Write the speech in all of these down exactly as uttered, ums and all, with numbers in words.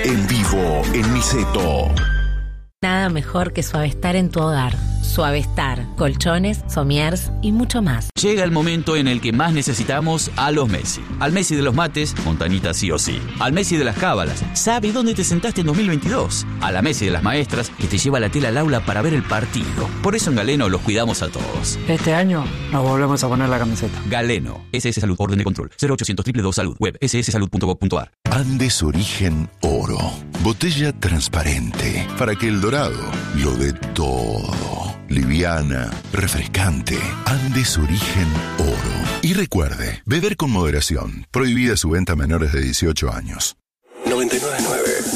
en vivo en Niceto. Nada mejor que Suavestar en tu hogar. Suavestar, colchones, somiers y mucho más. Llega el momento en el que más necesitamos a los Messi. Al Messi de los mates, Montanita sí o sí. Al Messi de las cábalas, sabe dónde te sentaste en dos mil veintidós. A la Messi de las maestras, que te lleva la tela al aula para ver el partido. Por eso en Galeno los cuidamos a todos. Este año nos volvemos a poner la camiseta. Galeno, S S Salud, orden de control, cero ochocientos dos dos dos Salud, web ese ese salud punto gov punto a r. Andes Origen Oro. Botella transparente para que el dorado lo dé todo. Liviana, refrescante. Andes Origen Oro. Y recuerde, beber con moderación. Prohibida su venta a menores de dieciocho años. noventa y nueve punto nueve.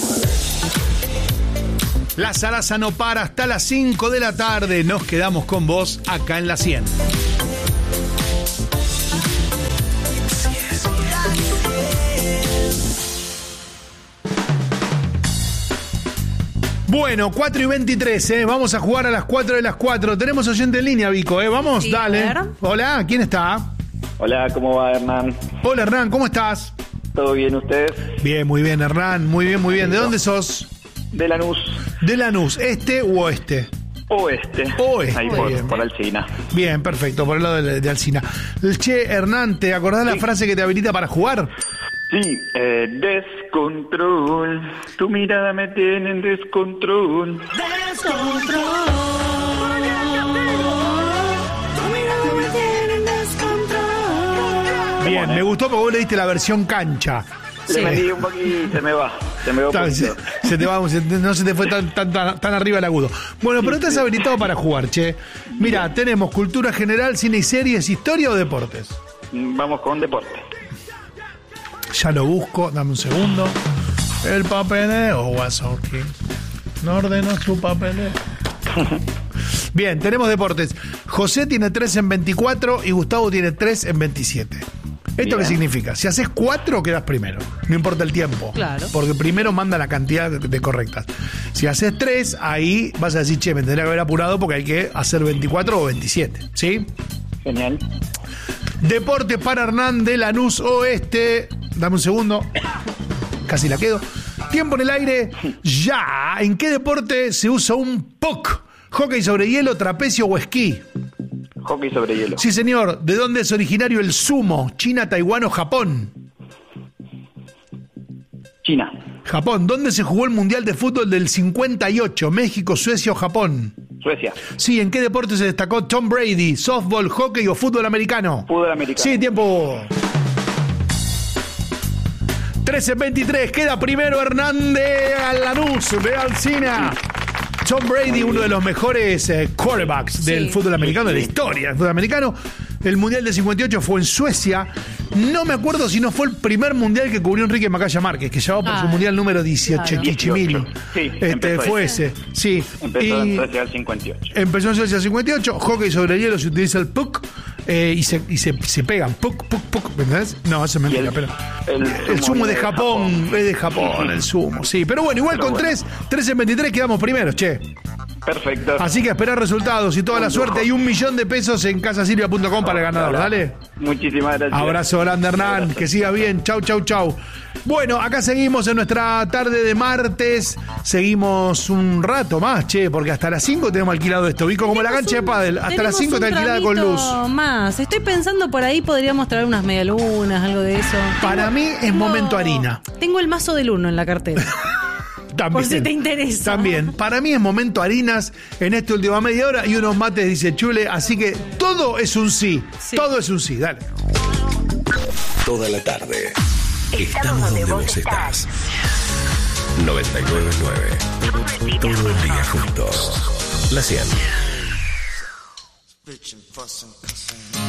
La zaraza no para hasta las cinco de la tarde. Nos quedamos con vos acá en la cien. Bueno, cuatro y veintitrés, ¿eh? Vamos a jugar a las cuatro de las cuatro. Tenemos oyente en línea, Vico, ¿eh? Vamos, Sí, dale. a ver. Hola, ¿quién está? Hola, ¿cómo va, Hernán? Hola, Hernán, ¿cómo estás? ¿Todo bien ustedes? Bien, muy bien, Hernán, muy bien, muy bien. ¿De dónde sos? De Lanús. De Lanús, ¿este u oeste? Oeste. Oeste. Ahí Muy por, bien. por Alsina. Bien, perfecto, por el lado de, de Alsina. Che, Hernán, ¿te acordás Sí. la frase que te habilita para jugar? Sí, eh, descontrol. Tu mirada me tiene en descontrol. Bien, me gustó porque vos le diste la versión cancha. Le metí un poquito, se me va. Se me va un Está, se, poquito. se te va, se te- no se te fue tan, tan, tan, tan arriba el agudo. Bueno, pero estás habilitado para jugar, che. Mira, tenemos cultura general, cine y series, historia o deportes. Vamos con deporte. Ya lo busco, dame un segundo. El papeleo, Wazowski. No ordenó su papeleo. Bien, tenemos deportes. José tiene tres en veinticuatro y Gustavo tiene tres en veintisiete. ¿Esto Bien. qué significa? Si haces cuatro, quedas primero. No importa el tiempo. Claro. Porque primero manda la cantidad de, de correctas. Si haces tres, ahí vas a decir, che, me tendría que haber apurado porque hay que hacer veinticuatro o veintisiete. ¿Sí? Genial. Deporte para Hernán de Lanús Oeste. Dame un segundo. Casi la quedo. Tiempo en el aire. Ya. ¿En qué deporte se usa un puck? ¿Hockey sobre hielo, trapecio o esquí? Hockey sobre hielo. Sí, señor. ¿De dónde es originario el sumo? ¿China, Taiwán o Japón? China. Japón. ¿Dónde se jugó el Mundial de Fútbol del cincuenta y ocho? ¿México, Suecia o Japón? Suecia. Sí, ¿en qué deporte se destacó Tom Brady? ¿Softball, hockey o fútbol americano? Fútbol americano. Sí, tiempo. trece veintitrés, queda primero Hernández a Lanús de Alsina. Tom Brady, uno de los mejores eh, quarterbacks del Sí. fútbol americano, de la historia del fútbol americano. El Mundial del cincuenta y ocho fue en Suecia. No me acuerdo si no fue el primer Mundial que cubrió Enrique Macaya Márquez, que llevaba por Ah, su Mundial número dieciocho, claro. Chichimil. Sí, este, empezó fue ese. ese. Sí. Empezó Y- en Suecia al cincuenta y ocho. Empezó en Suecia cincuenta y ocho, hockey sobre hielo se utiliza el puck eh, y, se, y se, se pegan. Puck, puck, puck, ¿entendés? No, eso es mentira, el- pero. el El, sumo sumo de viene de Japón, Japón. es de Japón, el sumo, sí. Pero bueno, igual Pero con bueno. tres, tres en veintitrés quedamos primeros, che. Perfecto. Así que a esperar resultados y toda la Un suerte. lujo. Y un millón de pesos en casasilvia punto com para el ganador, dale. Muchísimas gracias. Abrazo grande, Hernán. Abrazo. Que siga bien. Chau, chau, chau. Bueno, acá seguimos en nuestra tarde de martes. Seguimos un rato más, che, porque hasta las cinco tenemos alquilado esto. Vico, como la cancha de pádel. Hasta las cinco está alquilada con luz. Más. Estoy pensando por ahí podríamos traer unas medialunas, algo de eso. Para mí es Tengo- momento harina. Tengo el mazo del uno en la cartera. También. Por si te interesa. También. Para mí es momento harinas en esta última media hora y unos mates, dice Chule. Así que todo es un sí. Sí. Todo es un sí. Dale. Toda la tarde. Estamos donde vos estás. noventa y nueve punto nueve. Todo el día juntos. La cien.